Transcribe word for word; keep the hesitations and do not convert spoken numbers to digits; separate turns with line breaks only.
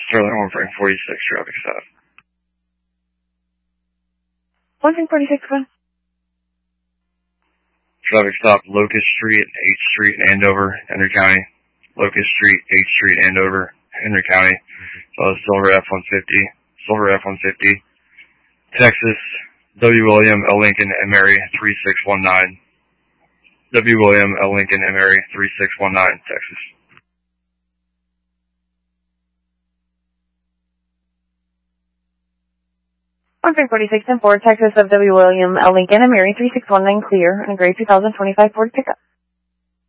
Sterling one Frank forty-six, traffic stop.
one Frank forty-six, go ahead.
Traffic stop, Locust Street, eighth Street, Andover, Henry County. Locust Street, eighth Street, Andover, Henry County. So Silver F one fifty, Silver F one fifty. Texas, W. William L. Lincoln and Mary three six one nine. W. William L. Lincoln and Mary three six one nine, Texas.
one Frank forty-six and four, Texas of W. William L. Lincoln and Mary three six one nine, clear, on a gray two thousand twenty-five Ford pickup.